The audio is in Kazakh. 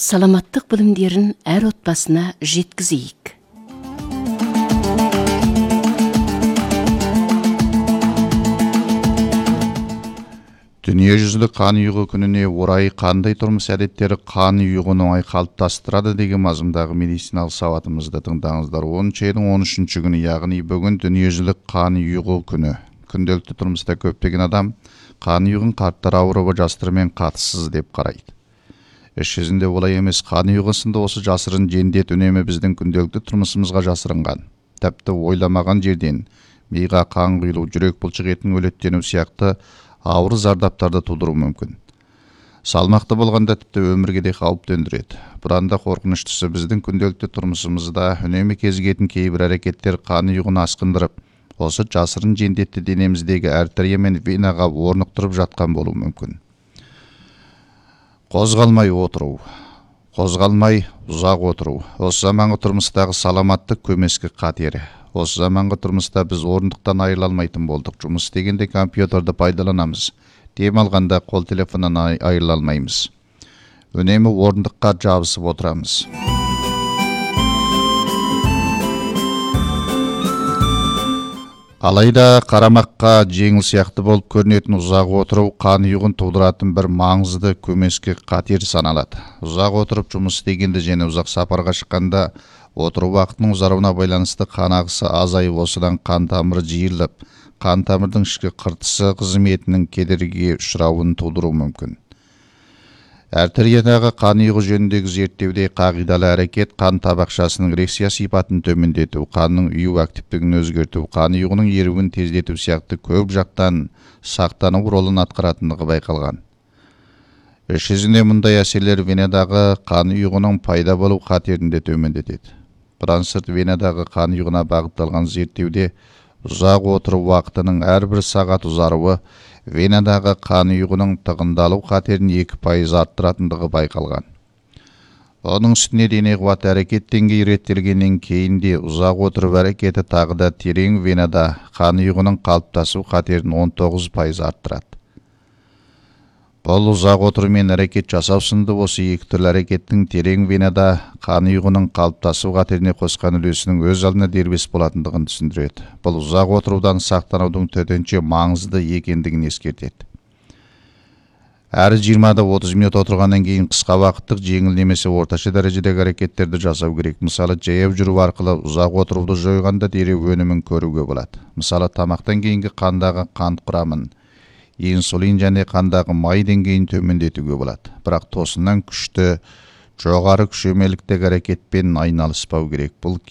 саламаттық білімдерін әр отбасына жеткізейік. Дүниежүзілік қан ұйығы күніне орай қандай тұрмыс әдеттері қан ұйығын оңай қалыптастырады деген мазмұндағы медициналық сауатымызды тыңдаңыздар. 10 айдың 13 күні, яғни бүгін дүниежүзілік қан ұйығы күні. Күнделікті тұрмыста көптеген адам қан ұйығын қарттар ауруы жастармен қатыссыз деп қарайды. Іс жүзінде олай емес. Қан ұйығы сынды осы жасырын жендет үнемі біздің күнделікті тұрмысымызға жасырынған. Тіпті ойламаған жерден миға қан құйылу, жүрек бұлшықетінің өлеттену сияқты ауыр зардаптарды тудыруы мүмкін. Салмақты болғанда тіпті өмірге де қауіп төндіреді. Бұдан да қорқыныштысы, біздің күнделікті тұрмысымызда үнемі кезігетін кейбір әрекеттер қан ұйығын асқындырып, осы жасырын жендетті денеміздегі артерия мен венаға орнықтырып жатқан болуы мүмкін. Қозғалмай отыру, қозғалмай ұзақ отыру, осы заманғы тұрмыстағы саламаттық көмескі қатері. Осы заманғы тұрмыста біз орындықтан айырыла алмайтын болдық. Жұмыс істегенде компьютерді пайдаланамыз. Дем алғанда қол телефоннан айырыла алмаймыз. Үнемі орындыққа жабысып отырамыз. Алайда қарамаққа жеңіл сияқты болып көрінетін ұзақ отыру қан ұйығын тудыратын бір маңызды көмескі қатер саналады. Ұзақ отырып жұмыс істегенде және ұзақ сапарға шыққанда отыру уақытының ұзаруына байланысты қан ағысы азайып, осыдан қан тамыры жиырылып, қан тамырдың ішкі қыртысы қызметінің кедергіге ұшырауын тудыруы мүмкін. Артериядағы қан ұйығы жөніндегі зерттеуде қағидалы әрекет қан табақшасының эрекция сипатын төмендету, қанның ұю активтігін өзгерту, қан ұйығының еруін тездету сияқты көп жақтан сақтану ролын атқаратындығы байқалған. Іс жүзінде мұндай әсерлер венадағы қан ұйығының пайда болу қатерін де төмендетеді. Бұдан сырт, венадағы қан ұйығына бағытталған зерттеуде ұзақ отыру уақытының әрбір сағат ұзаруы венадағы қан ұйығының тығындалу қатерін 2% арттыратындығы байқалған. Оның үстіне дене қуаты әрекет деңгейі реттелгеннен кейін де ұзақ отырып әрекеті тағы да терең венада қан ұйығының қалыптасу қатерін 19% арттырады. Бұл ұзақ отырумен әрекет жасау сынды осы екі түрлі әрекеттің терең венада қан ұйығының қалыптасу қатеріне қосқан үлесінің өз алдына дербес болатындығын түсіндіреді. Бұл ұзақ отырудан сақтанудың төтенше маңызды екендігін ескертеді. Әрі 20-30 минут отырғаннан кейін қысқа уақыттық жеңіл немесе орташа дәрежедегі әрекеттерді жасау керек. Мысалы, жаяу жүру арқылы ұзақ отыруды жойғанда дереу өнімін көруге болады. Мысалы, тамақтан кейінгі қандағы қант құрамын, инсулин және қандағы май деңгейін төмендетуге болады. Бірақ тосыннан күшті, жоғары күшемеліктегі әрекетпен айналыспау керек. Бұл